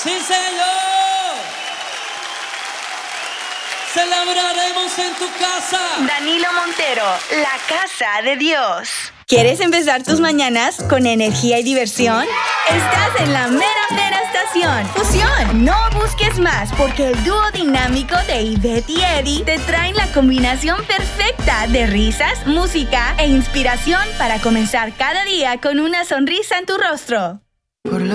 Sí, señor. Celebraremos en tu casa. Danilo Montero, la casa de Dios. ¿Quieres empezar tus mañanas con energía y diversión? Estás en la mera estación. Fusión. No busques más porque el dúo dinámico de Ivette y Eddie te traen la combinación perfecta de risas, música e inspiración para comenzar cada día con una sonrisa en tu rostro.